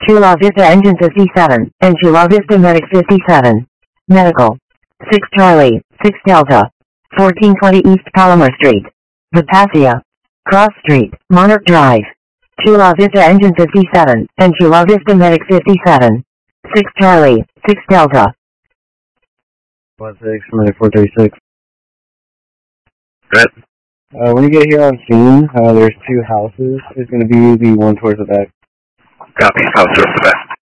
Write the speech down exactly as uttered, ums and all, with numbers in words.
Chula Vista Engine fifty-seven, and Chula Vista Medic fifty-seven. Medical. six Charlie, six Delta. fourteen twenty East Palomar Street. Vipasia. Cross Street, Monarch Drive. Chula Vista Engine fifty-seven, and Chula Vista Medic fifty-seven. six Charlie, six Delta. one six, Medic four thirty-six. Good. Uh, when you get here on scene, uh, there's two houses. There's going to be the one towards the back. Copy. House towards the back.